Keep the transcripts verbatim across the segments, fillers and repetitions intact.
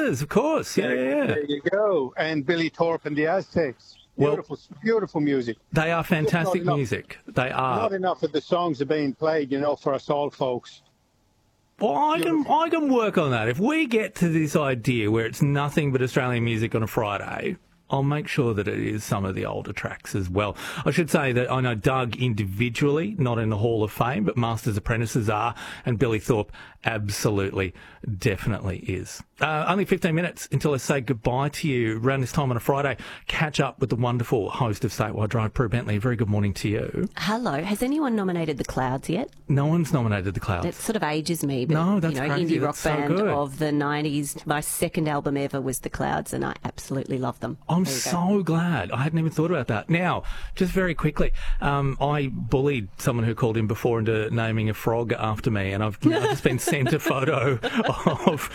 Brothers, of course. Yeah, there, yeah. There you go. And Billy Thorpe and the Aztecs. Beautiful, well, beautiful music. They are fantastic music. They are. Not enough of the songs are being played, you know, for us all folks. Well, I can, I can work on that. If we get to this idea where it's nothing but Australian music on a Friday, I'll make sure that it is some of the older tracks as well. I should say that I know Doug individually, not in the Hall of Fame, but Masters Apprentices are, and Billy Thorpe absolutely, definitely is. Uh, only fifteen minutes until I say goodbye to you. Around this time on a Friday, catch up with the wonderful host of Statewide Drive, Prue Bentley. Very good morning to you. Hello. Has anyone nominated The Clouds yet? No one's nominated The Clouds. That sort of ages me. But, no, that's you know, crazy. Indie rock that's so band good. of the nineties. My second album ever was The Clouds, and I absolutely love them. I'm so glad. I hadn't even thought about that. Now, just very quickly, um, I bullied someone who called in before into naming a frog after me, and I've, I've just been sent a photo of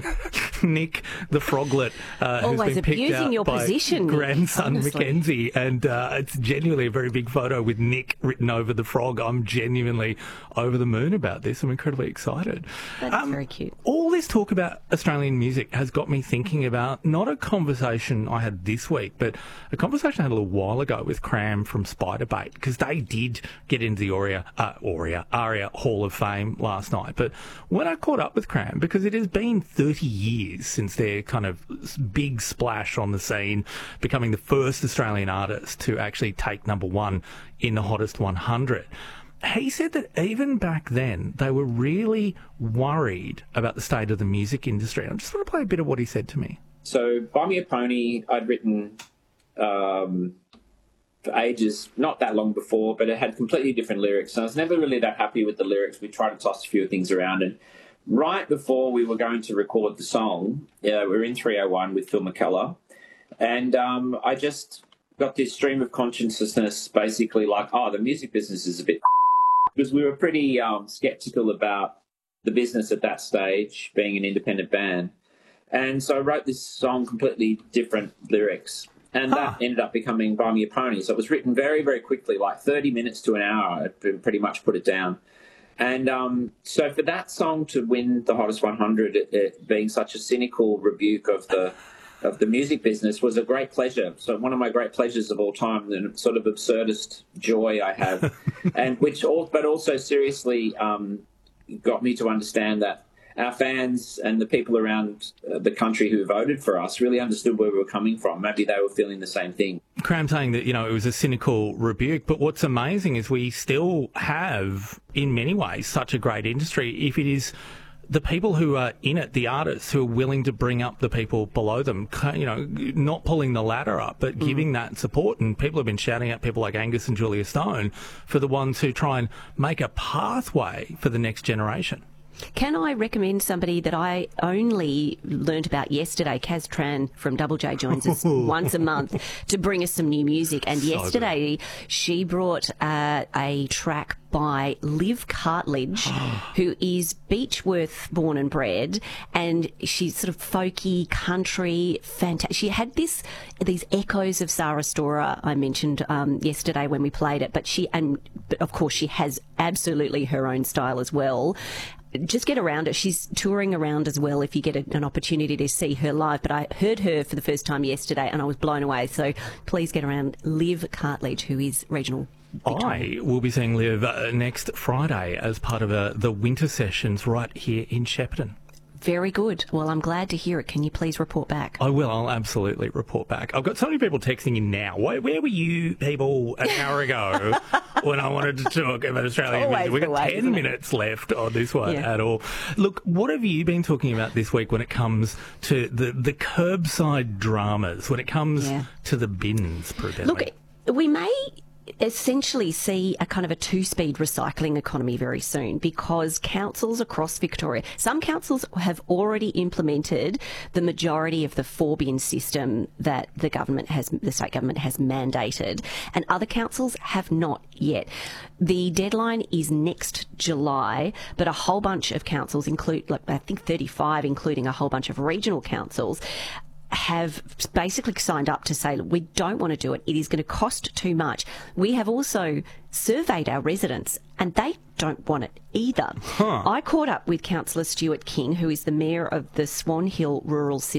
Nick the Froglet, uh, who's Always been picked abusing out your by position, grandson honestly. Mackenzie, and uh, it's genuinely a very big photo with Nick written over the frog. I'm genuinely over the moon about this. I'm incredibly excited. That's um, very cute. All this talk about Australian music has got me thinking about not a conversation I had this week, but a conversation I had a little while ago with Cram from Spiderbait, because they did get into the Aurea, uh, Aurea, Aria Hall of Fame last night. But when I caught up with Cram, because it has been thirty years since their kind of big splash on the scene, becoming the first Australian artist to actually take number one in the Hottest one hundred. He said that even back then, they were really worried about the state of the music industry. I just want to play a bit of what he said to me. So, Buy Me a Pony, I'd written um, for ages, not that long before, but it had completely different lyrics. And I was never really that happy with the lyrics. We tried to toss a few things around. And right before we were going to record the song, yeah, we were in three oh one with Phil McKellar. And um, I just got this stream of consciousness, basically like, oh, the music business is a bit... Because we were pretty um, sceptical about the business at that stage, being an independent band. And so I wrote this song, completely different lyrics, and huh. that ended up becoming Buy Me a Pony. So it was written very, very quickly, like thirty minutes to an hour. I pretty much put it down. And um, so for that song to win the Hottest one hundred, it, it being such a cynical rebuke of the of the music business, was a great pleasure. So one of my great pleasures of all time, the sort of absurdist joy I have, and which, all, but also seriously um, got me to understand that our fans and the people around the country who voted for us really understood where we were coming from. Maybe they were feeling the same thing. Cram saying that, you know, it was a cynical rebuke, but what's amazing is we still have, in many ways, such a great industry if it is the people who are in it, the artists who are willing to bring up the people below them, you know, not pulling the ladder up, but mm. giving that support. And people have been shouting at people like Angus and Julia Stone for the ones who try and make a pathway for the next generation. Can I recommend somebody that I only learnt about yesterday? Kaz Tran from Double J joins us once a month to bring us some new music. And so yesterday good. she brought uh, a track by Liv Cartledge, who is Beechworth born and bred, and she's sort of folky, country, fantastic. She had this these echoes of Sarah Storer I mentioned um, yesterday when we played it, but she, and but of course she has absolutely her own style as well. Just get around it. She's touring around as well if you get a, an opportunity to see her live. But I heard her for the first time yesterday and I was blown away. So please get around Liv Cartledge, who is regional. I will be seeing Liv uh, next Friday as part of uh, the winter sessions right here in Shepparton. Very good. Well, I'm glad to hear it. Can you please report back? I will. I'll absolutely report back. I've got so many people texting in now. Where, where were you people an hour ago when I wanted to talk about Australian music? We've got way, ten minutes left on this one yeah. at all. Look, what have you been talking about this week when it comes to the, the curbside dramas, when it comes yeah. to the bins, Prue Bentley? Look, we may essentially see a kind of a two-speed recycling economy very soon, because councils across Victoria, some councils have already implemented the majority of the four-bin system that the government has, the state government has mandated, and other councils have not yet. The deadline is next July, but a whole bunch of councils, include, like I think thirty-five, including a whole bunch of regional councils, have basically signed up to say, look, we don't want to do it. It is going to cost too much. We have also surveyed our residents and they don't want it either. Huh. I caught up with Councillor Stuart King, who is the Mayor of the Swan Hill Rural